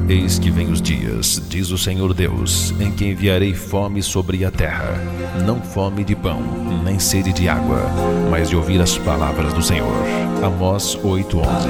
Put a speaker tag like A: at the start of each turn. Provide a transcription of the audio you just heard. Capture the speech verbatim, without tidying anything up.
A: Eis que vem os dias, diz o Senhor Deus, em que enviarei fome sobre a terra, não fome de pão, nem sede de água, mas de ouvir as palavras do Senhor. Amós oito, onze.